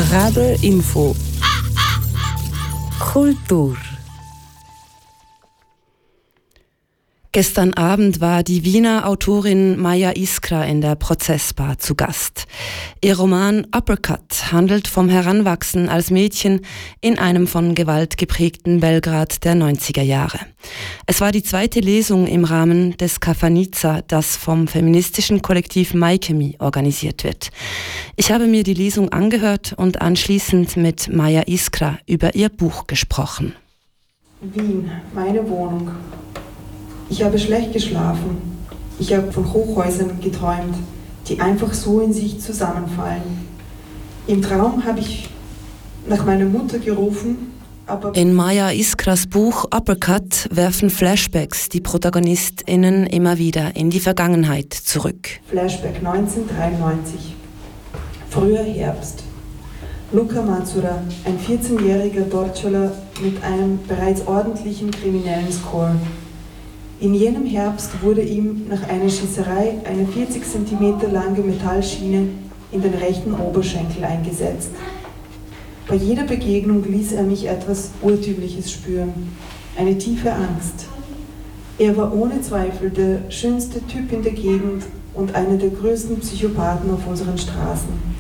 Radio Info. Kultur. Gestern Abend war die Wiener Autorin Maja Iskra in der Prozessbar zu Gast. Ihr Roman Uppercut handelt vom Heranwachsen als Mädchen in einem von Gewalt geprägten Belgrad der 90er Jahre. Es war die zweite Lesung im Rahmen des Kafanica, das vom feministischen Kollektiv Maikemi organisiert wird. Ich habe mir die Lesung angehört und anschließend mit Maja Iskra über ihr Buch gesprochen. Wien, meine Wohnung. Ich habe schlecht geschlafen. Ich habe von Hochhäusern geträumt, die einfach so in sich zusammenfallen. Im Traum habe ich nach meiner Mutter gerufen, aber... In Maja Iskras Buch Uppercut werfen Flashbacks die ProtagonistInnen immer wieder in die Vergangenheit zurück. Flashback 1993. Früher Herbst. Luka Mazura, ein 14-jähriger Dortschler mit einem bereits ordentlichen kriminellen Score. In jenem Herbst wurde ihm nach einer Schießerei eine 40 cm lange Metallschiene in den rechten Oberschenkel eingesetzt. Bei jeder Begegnung ließ er mich etwas Urtümliches spüren, eine tiefe Angst. Er war ohne Zweifel der schönste Typ in der Gegend und einer der größten Psychopathen auf unseren Straßen.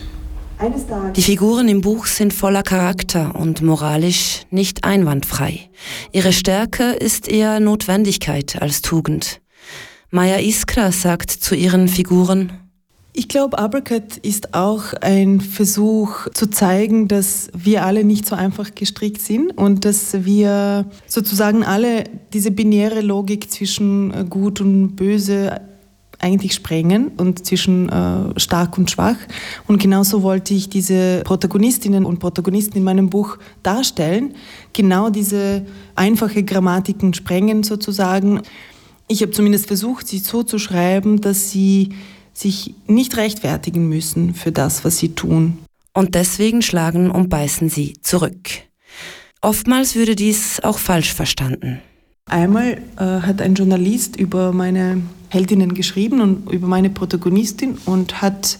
Die Figuren im Buch sind voller Charakter und moralisch nicht einwandfrei. Ihre Stärke ist eher Notwendigkeit als Tugend. Maja Iskra sagt zu ihren Figuren: Ich glaube, Uppercut ist auch ein Versuch zu zeigen, dass wir alle nicht so einfach gestrickt sind und dass wir sozusagen alle diese binäre Logik zwischen Gut und Böse eigentlich sprengen und zwischen stark und schwach. Und genauso wollte ich diese Protagonistinnen und Protagonisten in meinem Buch darstellen. Genau diese einfache Grammatiken sprengen sozusagen. Ich habe zumindest versucht, sie so zu schreiben, dass sie sich nicht rechtfertigen müssen für das, was sie tun. Und deswegen schlagen und beißen sie zurück. Oftmals würde dies auch falsch verstanden. Einmal hat ein Journalist über meine Heldinnen geschrieben und über meine Protagonistin und hat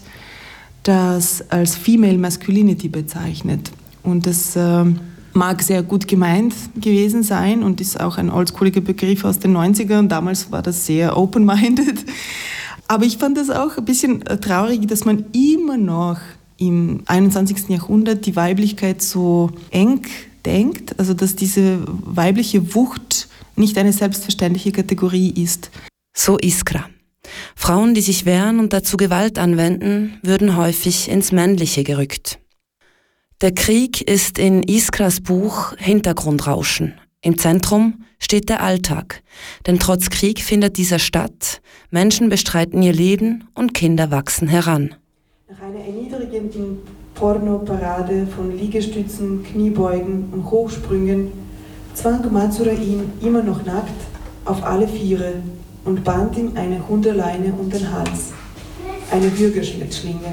das als Female Masculinity bezeichnet. Und das mag sehr gut gemeint gewesen sein und ist auch ein oldschooliger Begriff aus den 90ern. Damals war das sehr open-minded. Aber ich fand das auch ein bisschen traurig, dass man immer noch im 21. Jahrhundert die Weiblichkeit so eng denkt, also dass diese weibliche Wucht nicht eine selbstverständliche Kategorie ist. So Iskra. Frauen, die sich wehren und dazu Gewalt anwenden, würden häufig ins Männliche gerückt. Der Krieg ist in Iskras Buch Hintergrundrauschen. Im Zentrum steht der Alltag. Denn trotz Krieg findet dieser statt. Menschen bestreiten ihr Leben und Kinder wachsen heran. Nach einer erniedrigenden Pornoparade von Liegestützen, Kniebeugen und Hochsprüngen zwang Mazura ihn immer noch nackt auf alle Viere und band ihm eine Hundeleine um den Hals, eine Würgeschlinge.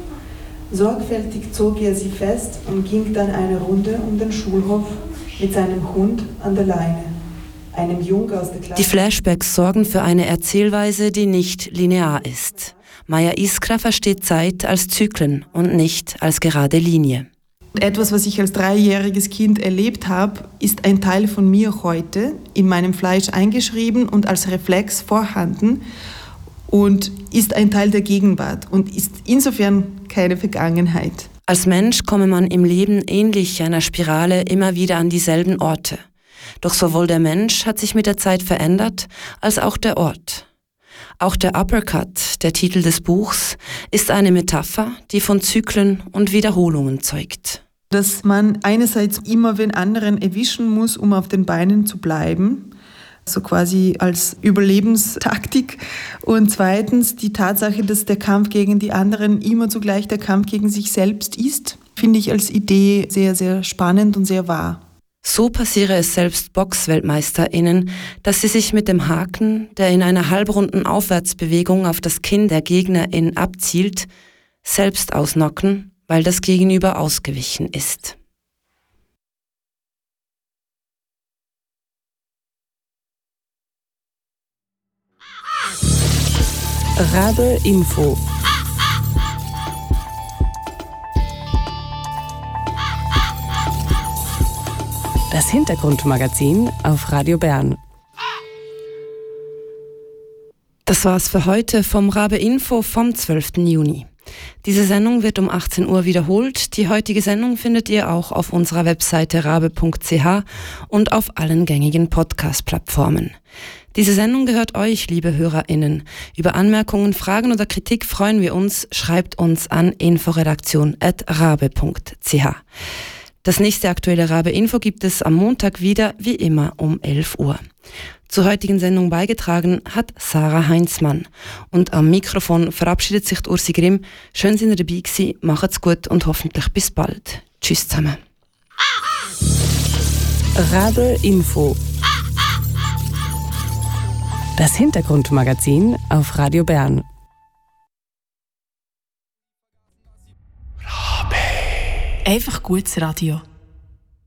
Sorgfältig zog er sie fest und ging dann eine Runde um den Schulhof mit seinem Hund an der Leine, einem Jungen aus der Klasse. Die Flashbacks sorgen für eine Erzählweise, die nicht linear ist. Maja Iskra versteht Zeit als Zyklen und nicht als gerade Linie. Etwas, was ich als 3-jähriges Kind erlebt habe, ist ein Teil von mir heute in meinem Fleisch eingeschrieben und als Reflex vorhanden und ist ein Teil der Gegenwart und ist insofern keine Vergangenheit. Als Mensch komme man im Leben ähnlich einer Spirale immer wieder an dieselben Orte. Doch sowohl der Mensch hat sich mit der Zeit verändert, als auch der Ort. Auch der Uppercut, der Titel des Buchs, ist eine Metapher, die von Zyklen und Wiederholungen zeugt. Dass man einerseits immer den anderen erwischen muss, um auf den Beinen zu bleiben, so quasi als Überlebenstaktik. Und zweitens die Tatsache, dass der Kampf gegen die anderen immer zugleich der Kampf gegen sich selbst ist, finde ich als Idee sehr, sehr spannend und sehr wahr. So passiere es selbst BoxweltmeisterInnen, dass sie sich mit dem Haken, der in einer halbrunden Aufwärtsbewegung auf das Kinn der Gegnerin abzielt, selbst ausnocken, weil das Gegenüber ausgewichen ist. Radio Info. Das Hintergrundmagazin auf Radio Bern. Das war's für heute vom Rabe Info vom 12. Juni. Diese Sendung wird um 18 Uhr wiederholt. Die heutige Sendung findet ihr auch auf unserer Webseite rabe.ch und auf allen gängigen Podcast-Plattformen. Diese Sendung gehört euch, liebe HörerInnen. Über Anmerkungen, Fragen oder Kritik freuen wir uns. Schreibt uns an inforedaktion@rabe.ch. Das nächste aktuelle Rabe Info gibt es am Montag wieder, wie immer um 11 Uhr. Zur heutigen Sendung beigetragen hat Sarah Heinzmann. Und am Mikrofon verabschiedet sich Ursi Grimm. Schön, sind ihr dabei gewesen, macht's gut und hoffentlich bis bald. Tschüss zusammen. Rabe Info. Das Hintergrundmagazin auf Radio Bern. Einfach gutes Radio.